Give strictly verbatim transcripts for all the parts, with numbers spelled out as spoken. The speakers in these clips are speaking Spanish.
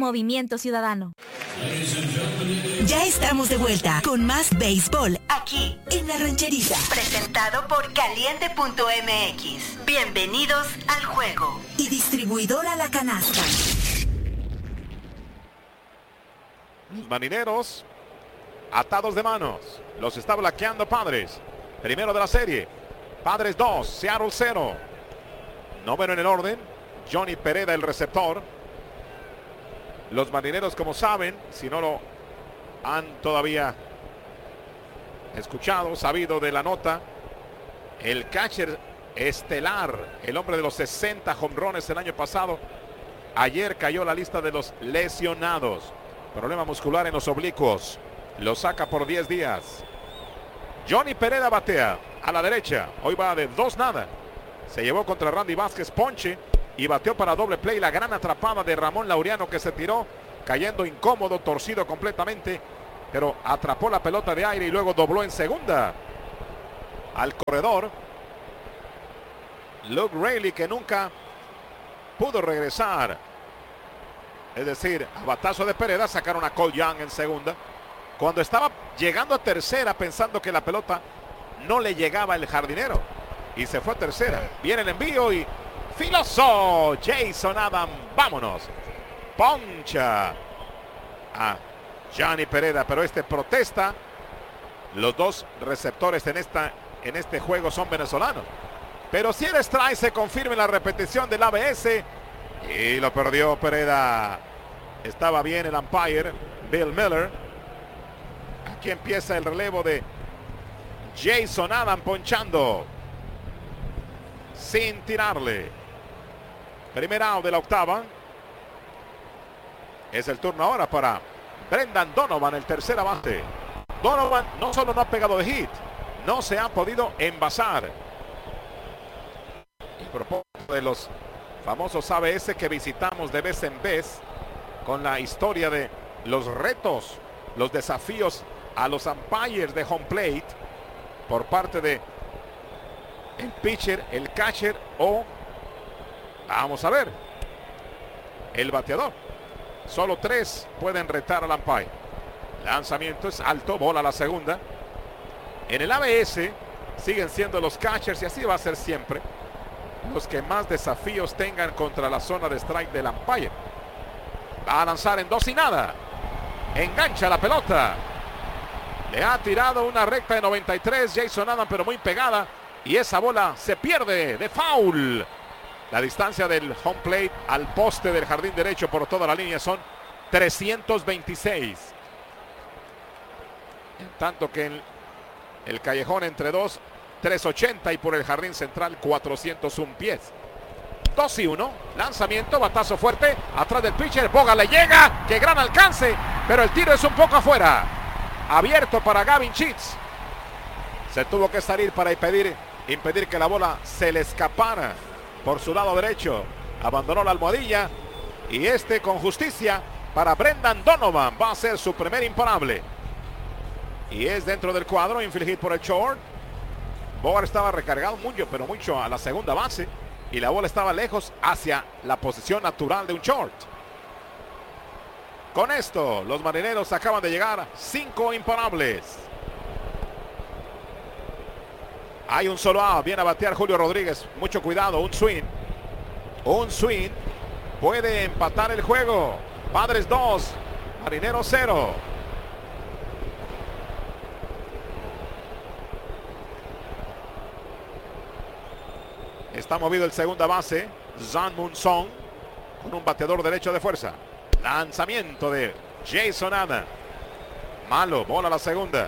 Movimiento Ciudadano. Ya estamos de vuelta con más béisbol aquí en La Rancherita. Presentado por Caliente punto M X. Bienvenidos al juego. Y distribuidora La Canasta. Los marineros atados de manos. Los está bloqueando Padres. Primero de la serie. Padres dos, Seattle cero. Noveno en el orden. Johnny Pereda, el receptor. Los marineros, como saben, si no lo han todavía escuchado, sabido de la nota, el catcher estelar, el hombre de los sesenta jonrones el año pasado, ayer cayó a la lista de los lesionados. Problema muscular en los oblicuos. Lo saca por diez días. Johnny Pereda batea a la derecha. Hoy va de dos nada. Se llevó contra Randy Vázquez ponche y bateó para doble play. La gran atrapada de Ramón Laureano, que se tiró cayendo incómodo, torcido completamente, pero atrapó la pelota de aire y luego dobló en segunda al corredor Luke Raley, que nunca pudo regresar. Es decir, a batazo de Pereda sacaron a Cole Young en segunda, cuando estaba llegando a tercera pensando que la pelota no le llegaba el jardinero, y se fue a tercera. Viene el envío y filoso Jason Adam, vámonos, poncha a Johnny Pereda, pero este protesta. Los dos receptores en, esta, en este juego son venezolanos, pero si el strike se confirma en la repetición del A B S y lo perdió Pereda. Estaba bien el umpire Bill Miller. Aquí empieza el relevo de Jason Adam ponchando sin tirarle. Primer out de la octava. Es el turno ahora para Brendan Donovan, el tercera base. Donovan no solo no ha pegado de hit, no se ha podido envasar. Y propósito de los famosos A B S que visitamos de vez en vez, con la historia de los retos, los desafíos a los umpires de home plate por parte de el pitcher, el catcher o, vamos a ver, el bateador. Solo tres pueden retar al umpire. Lanzamiento es alto, bola a la segunda. En el A B S siguen siendo los catchers, y así va a ser siempre, los que más desafíos tengan contra la zona de strike del umpire. Va a lanzar en dos y nada. Engancha la pelota. Le ha tirado una recta de noventa y tres Jason Adam, pero muy pegada, y esa bola se pierde de foul. La distancia del home plate al poste del jardín derecho por toda la línea son trescientos veintiséis. En tanto que en el callejón entre dos, trescientos ochenta, y por el jardín central cuatrocientos uno pies. dos y uno, lanzamiento, batazo fuerte, atrás del pitcher, Boga le llega, qué gran alcance, pero el tiro es un poco afuera. Abierto para Gavin Sheets. Se tuvo que salir para impedir, impedir que la bola se le escapara por su lado derecho. Abandonó la almohadilla, y este con justicia para Brendan Donovan. Va a ser su primer imparable. Y es dentro del cuadro, infligir por el short. Bogart estaba recargado mucho, pero mucho a la segunda base, y la bola estaba lejos hacia la posición natural de un short. Con esto, los marineros acaban de llegar a cinco imparables. Hay un solo out, viene a batear Julio Rodríguez. Mucho cuidado, un swing. Un swing puede empatar el juego. Padres dos, Marineros cero. Está movido el segunda base, Zan Moon Song, con un bateador derecho de fuerza. Lanzamiento de Jason Adam. Malo, bola a la segunda.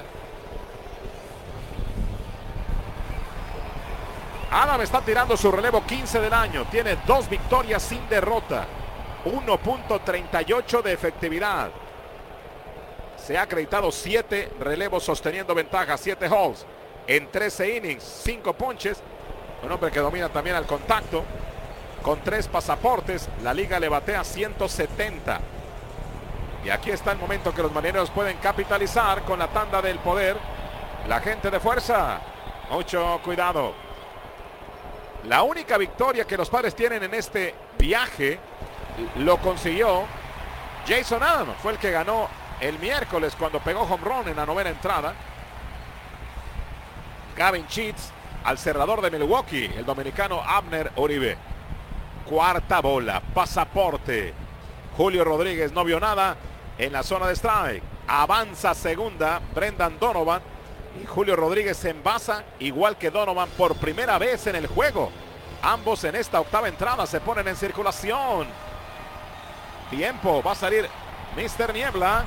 Adam está tirando su relevo quince del año. Tiene dos victorias sin derrota. uno punto treinta y ocho de efectividad. Se ha acreditado siete relevos sosteniendo ventaja, siete holes en trece innings, cinco ponches. Un hombre que domina también al contacto, con tres pasaportes. La liga le batea ciento setenta. Y aquí está el momento que los marineros pueden capitalizar con la tanda del poder. La gente de fuerza, mucho cuidado. La única victoria que los Padres tienen en este viaje lo consiguió Jason Adams fue el que ganó el miércoles cuando pegó home run en la novena entrada. Gavin Sheets al cerrador de Milwaukee, el dominicano Abner Uribe. Cuarta bola, pasaporte. Julio Rodríguez no vio nada en la zona de strike. Avanza segunda Brendan Donovan y Julio Rodríguez se envasa igual que Donovan por primera vez en el juego. Ambos en esta octava entrada se ponen en circulación. Tiempo, va a salir mister Niebla.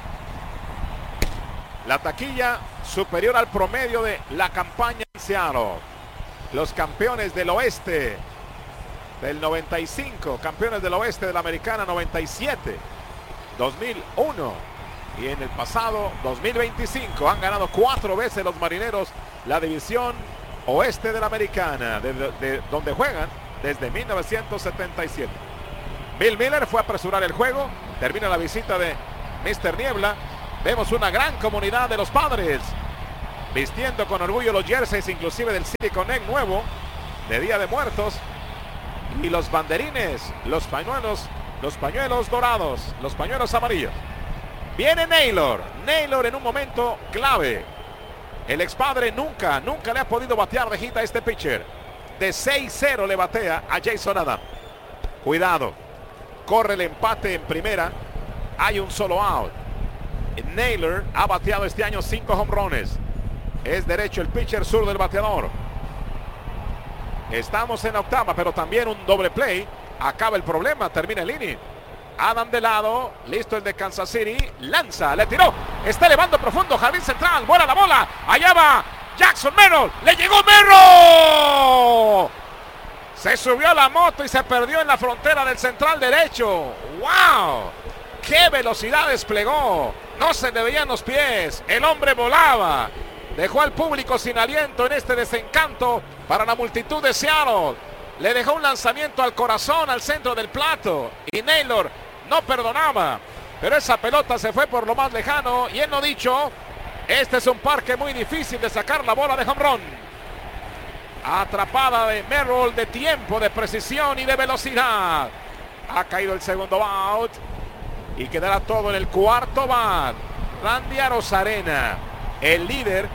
La taquilla superior al promedio de la campaña en Seattle. Los campeones del oeste del noventa y cinco, campeones del oeste de la americana noventa y siete, dos mil uno y en el pasado dos mil veinticinco han ganado cuatro veces los marineros la división oeste de la americana, de, de, de donde juegan desde mil novecientos setenta y siete. Bill Miller fue a apresurar el juego. Termina la visita de mister Niebla. Vemos una gran comunidad de los Padres vistiendo con orgullo los jerseys, inclusive del City Connect nuevo de Día de Muertos, y los banderines, los pañuelos, los pañuelos dorados, los pañuelos amarillos. Viene Naylor, Naylor en un momento clave. El expadre nunca, nunca le ha podido batear de hit a este pitcher. De seis cero le batea a Jason Adams. Cuidado, corre el empate en primera. Hay un solo out. Naylor ha bateado este año cinco home runs. Es derecho el pitcher sur del bateador. Estamos en la octava, pero también un doble play. Acaba el problema, termina el inning. Adam de lado, listo el de Kansas City. Lanza, le tiró. Está elevando profundo, jardín central. Buena la bola. Allá va Jackson Merrill. Le llegó Merrill. Se subió a la moto y se perdió en la frontera del central derecho. ¡Wow! ¡Qué velocidad desplegó! No se le veían los pies. El hombre volaba. Dejó al público sin aliento en este desencanto para la multitud de Seattle. Le dejó un lanzamiento al corazón, al centro del plato. Y Naylor no perdonaba. Pero esa pelota se fue por lo más lejano. Y él no dicho, este es un parque muy difícil de sacar la bola de home run. Atrapada de Merrill, de tiempo, de precisión y de velocidad. Ha caído el segundo out. Y quedará todo en el cuarto bat. Randy Arozarena, el líder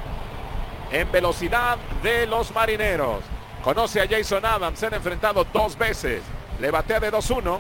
en velocidad de los marineros. Conoce a Jason Adams, se han enfrentado dos veces. Le batea de dos uno.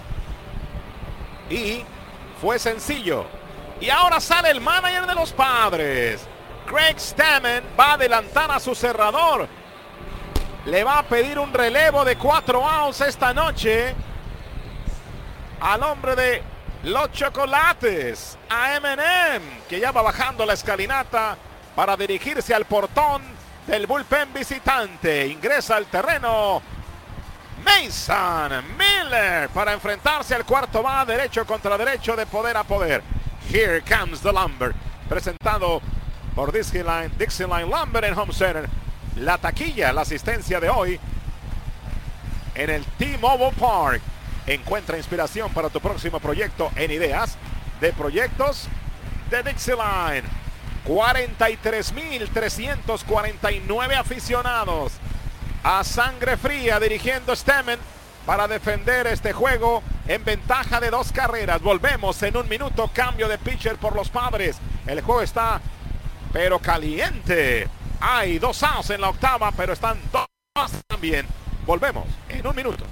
Y fue sencillo. Y ahora sale el manager de los Padres. Craig Stammen va a adelantar a su cerrador. Le va a pedir un relevo de cuatro outs esta noche al hombre de los Chocolates, a Eminem, que ya va bajando la escalinata para dirigirse al portón del bullpen visitante. Ingresa al terreno Mason Miller para enfrentarse al cuarto bat, derecho contra derecho, de poder a poder. Here comes the lumber, presentado por Dixieline, Dixieline Lumber en Home Center. La taquilla, la asistencia de hoy en el T-Mobile Park. Encuentra inspiración para tu próximo proyecto en ideas de proyectos de Dixieline. cuarenta y tres mil trescientos cuarenta y nueve aficionados a sangre fría dirigiendo Stammen para defender este juego en ventaja de dos carreras. Volvemos en un minuto, cambio de pitcher por los Padres. El juego está pero caliente. Hay dos outs en la octava, pero están dos también. Volvemos en un minuto.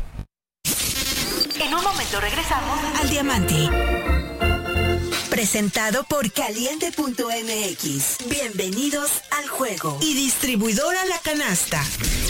En un momento regresamos al Diamante. Presentado por Caliente punto M X. Bienvenidos al juego. Y distribuidora La Canasta.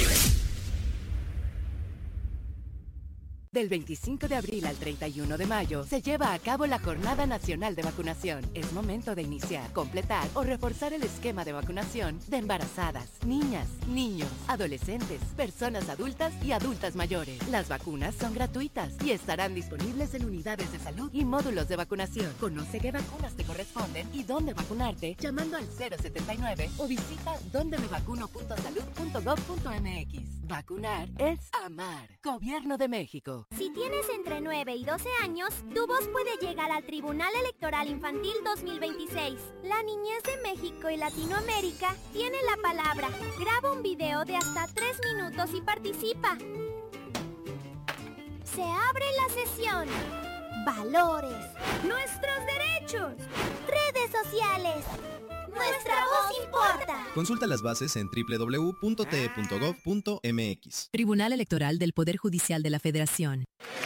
Del veinticinco de abril al treinta y uno de mayo se lleva a cabo la Jornada Nacional de Vacunación. Es momento de iniciar, completar o reforzar el esquema de vacunación de embarazadas, niñas, niños, adolescentes, personas adultas y adultas mayores. Las vacunas son gratuitas y estarán disponibles en unidades de salud y módulos de vacunación. Conoce qué vacunas te corresponden y dónde vacunarte llamando al cero setenta y nueve o visita donde me vacuno punto salud punto gov punto m x. Vacunar es amar. Gobierno de México. Si tienes entre nueve y doce años, tu voz puede llegar al Tribunal Electoral Infantil dos mil veintiséis. La niñez de México y Latinoamérica tiene la palabra. Graba un video de hasta tres minutos y participa. Se abre la sesión. valores, nuestros derechos, redes sociales. Nuestra voz importa. Consulta las bases en doble u doble u doble u punto t e punto gov punto m x. Tribunal Electoral del Poder Judicial de la Federación.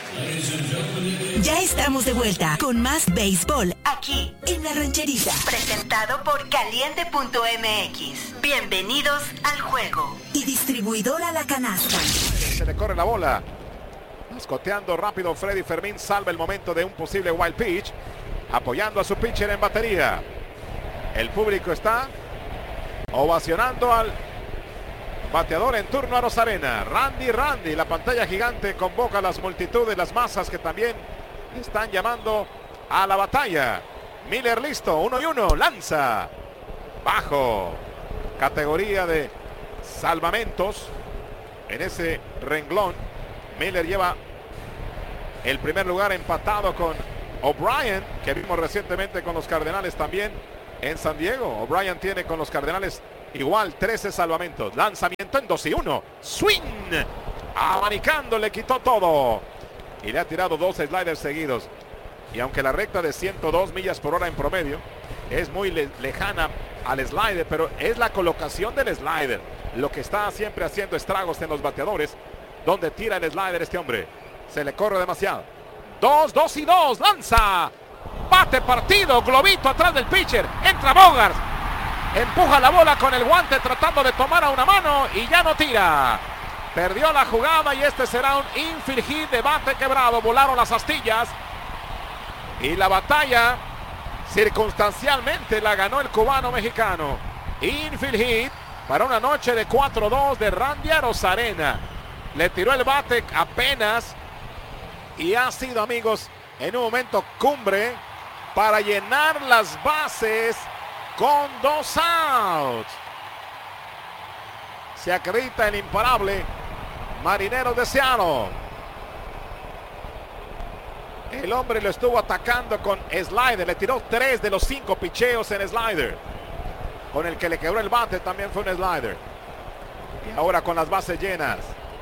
Ya estamos de vuelta con más béisbol aquí en La Rancherita. Presentado por Caliente punto m x. Bienvenidos al juego. Y distribuidora La Canasta. Se le corre la bola. Escoteando rápido Freddy Fermín, salva el momento de un posible wild pitch. Apoyando a su pitcher en batería. El público está ovacionando al bateador en turno, Arozarena. Randy, Randy, la pantalla gigante convoca a las multitudes, las masas que también están llamando a la batalla. Miller listo, uno y uno, lanza. Bajo, categoría de salvamentos en ese renglón. Miller lleva el primer lugar empatado con O'Brien, que vimos recientemente con los Cardenales también en San Diego. O'Brien tiene con los Cardenales igual trece salvamentos. Lanzamiento en dos y uno. Swing. Abanicando, le quitó todo. Y le ha tirado dos sliders seguidos. Y aunque la recta de ciento dos millas por hora en promedio es muy le lejana al slider, pero es la colocación del slider lo que está siempre haciendo estragos en los bateadores. Donde tira el slider este hombre. Se le corre demasiado. Dos, dos y dos. Lanza. Bate partido, globito atrás del pitcher, entra Bogaerts, empuja la bola con el guante tratando de tomar a una mano y ya no tira. Perdió la jugada y este será un infield hit de bate quebrado. Volaron las astillas y la batalla circunstancialmente la ganó el cubano mexicano. Infield hit para una noche de cuatro dos de Randy Arozarena. Le tiró el bate apenas y ha sido, amigos, en un momento cumbre para llenar las bases con dos outs. Se acredita el imparable Marineros de Seattle. El hombre lo estuvo atacando con slider. Le tiró tres de los cinco picheos en slider. Con el que le quebró el bate también fue un slider. Y ahora con las bases llenas.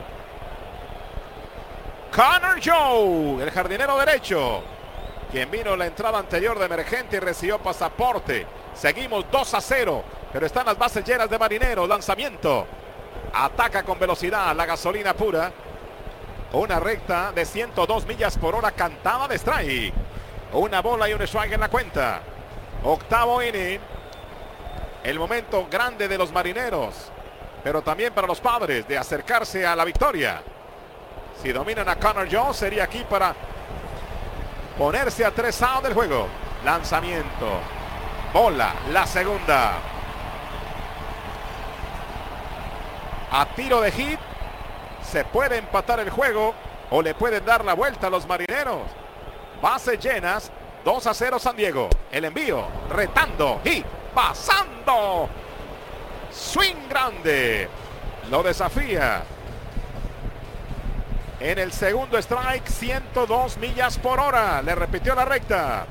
Connor Joe, el jardinero derecho, quien vino la entrada anterior de emergente y recibió pasaporte. Seguimos dos a cero, pero están las bases llenas de Marineros. Lanzamiento. Ataca con velocidad, la gasolina pura. Una recta de ciento dos millas por hora cantada de strike. Una bola y un strike en la cuenta. Octavo inning. El momento grande de los Marineros, pero también para los Padres de acercarse a la victoria. Si dominan a Connor Jones, sería aquí para ponerse a tres outs del juego. Lanzamiento. Bola, la segunda. A tiro de hit. Se puede empatar el juego o le pueden dar la vuelta a los Marineros. Bases llenas. dos a cero San Diego. El envío. Retando. Y pasando. Swing grande. Lo desafía. En el segundo strike, ciento dos millas por hora. Le repitió la recta.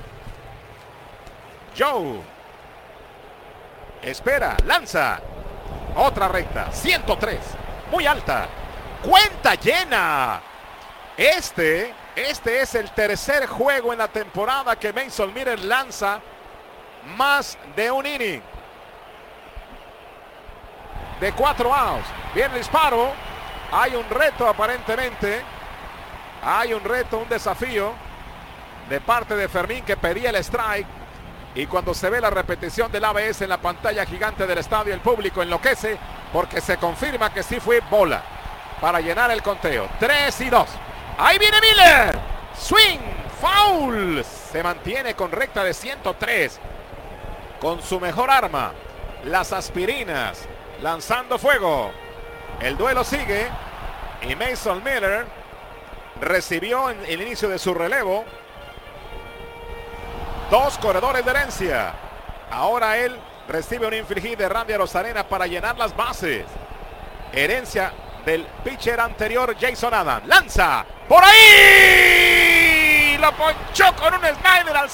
Joe. Espera, lanza. Otra recta, ciento tres. Muy alta. Cuenta llena. Este, este es el tercer juego en la temporada que Mason Miller lanza más de un inning. De cuatro outs. Bien el disparo. Hay un reto aparentemente. Hay un reto, un desafío de parte de Fermín, que pedía el strike. Y cuando se ve la repetición del A B S en la pantalla gigante del estadio, el público enloquece porque se confirma que sí fue bola para llenar el conteo. tres y dos. Ahí viene Miller. Swing. Foul. Se mantiene con recta de ciento tres. Con su mejor arma, las aspirinas. Lanzando fuego. El duelo sigue y Mason Miller recibió en el inicio de su relevo dos corredores de herencia. Ahora él recibe un infield hit de Randy Arozarena para llenar las bases. Herencia del pitcher anterior, Jason Adams. Lanza por ahí. Lo ponchó con un slider al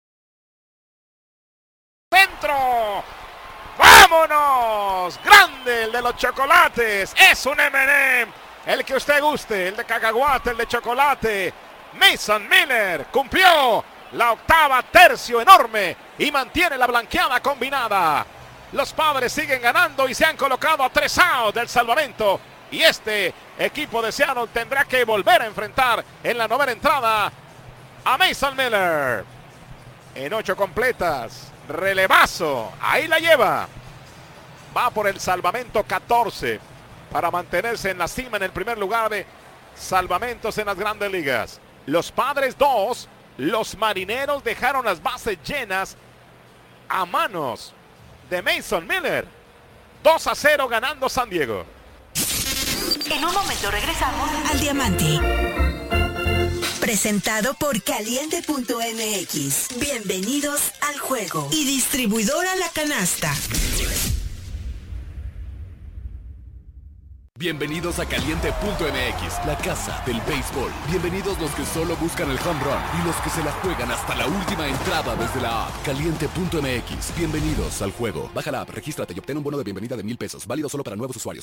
centro. ¡Vámonos! Grande el de los chocolates. Es un eme and eme. El que usted guste. El de cacahuate, el de chocolate. Mason Miller cumplió la octava tercio enorme y mantiene la blanqueada combinada. Los Padres siguen ganando y se han colocado a tres outs del salvamento. Y este equipo de Seattle tendrá que volver a enfrentar en la novena entrada a Mason Miller. En ocho completas, relevazo, ahí la lleva. Va por el salvamento catorce para mantenerse en la cima en el primer lugar de salvamentos en las grandes ligas. Los Padres dos, los Marineros dejaron las bases llenas a manos de Mason Miller. dos a cero ganando San Diego. En un momento regresamos al Diamante. Presentado por Caliente punto M X. Bienvenidos al juego. Y distribuidora La Canasta. Bienvenidos a Caliente punto M X, la casa del béisbol. Bienvenidos los que solo buscan el home run y los que se la juegan hasta la última entrada desde la app. Caliente punto M X. Bienvenidos al juego. Baja la app, regístrate y obtén un bono de bienvenida de mil pesos. Válido solo para nuevos usuarios.